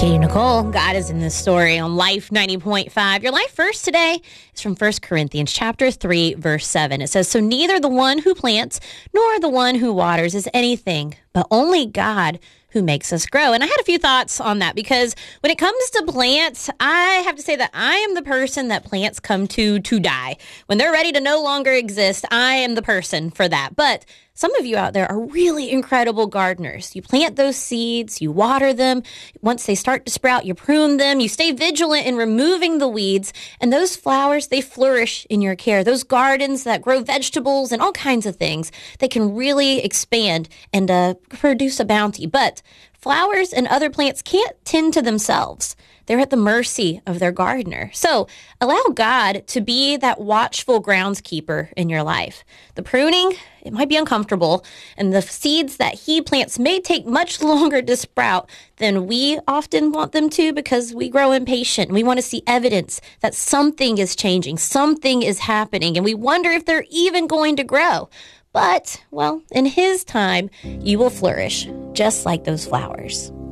Katie Nicole, God is in this story on Life 90.5. Your life verse today is from 1 Corinthians chapter 3, verse 7. It says, "So neither the one who plants nor the one who waters is anything, but only God who makes us grow." And I had a few thoughts on that because when it comes to plants, I have to say that I am the person that plants come to die. When they're ready to no longer exist, I am the person for that. But some of you out there are really incredible gardeners. You plant those seeds, you water them. Once they start to sprout, you prune them. You stay vigilant in removing the weeds. And those flowers, they flourish in your care. Those gardens that grow vegetables and all kinds of things, they can really expand and produce a bounty. But flowers and other plants can't tend to themselves. They're at the mercy of their gardener. So allow God to be that watchful groundskeeper in your life. The pruning, it might be uncomfortable, and the seeds that he plants may take much longer to sprout than we often want them to because we grow impatient. We want to see evidence that something is changing, something is happening, and we wonder if they're even going to grow. But, well, in his time, you will flourish just like those flowers.